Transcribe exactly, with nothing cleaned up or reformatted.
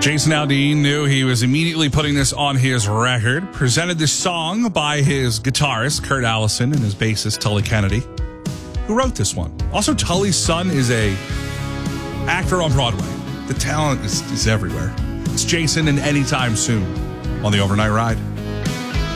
Jason Aldean knew he was immediately putting this on his record. Presented this song by his guitarist, Kurt Allison, and his bassist, Tully Kennedy, who wrote this one. Also, Tully's son is a actor on Broadway. The talent is, is everywhere. It's Jason and Anytime Soon on the Overnight Ride.